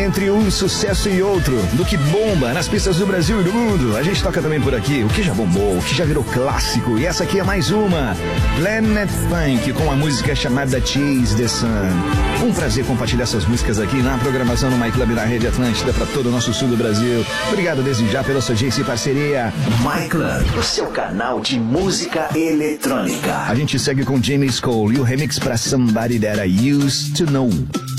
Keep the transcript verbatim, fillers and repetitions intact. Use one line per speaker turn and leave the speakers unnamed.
entre um sucesso e outro, do que bomba nas pistas do Brasil e do mundo. A gente toca também por aqui o que já bombou, o que já virou clássico. E essa aqui é mais uma, Planet Funk, com a música chamada Chase the Sun. Um prazer compartilhar essas músicas aqui na programação do My Club na Rede Atlântida para todo o nosso sul do Brasil. Obrigado desde já pela sua audiência e parceria. My Club, o seu canal de música eletrônica. A gente segue com James Cole e o remix para Somebody That I Used to Know.